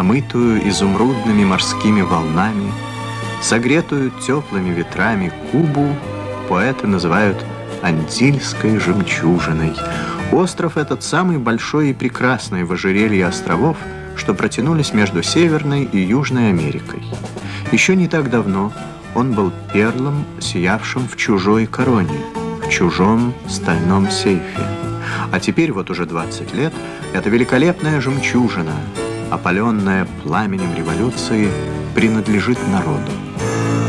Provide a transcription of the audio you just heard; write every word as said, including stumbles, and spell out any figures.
омытую изумрудными морскими волнами, согретую теплыми ветрами Кубу поэты называют Антильской жемчужиной. Остров этот самый большой и прекрасный в ожерелье островов, что протянулись между Северной и Южной Америкой. Еще не так давно он был перлом, сиявшим в чужой короне, в чужом стальном сейфе. А теперь вот уже двадцать лет эта великолепная жемчужина, опаленная пламенем революции, принадлежит народу.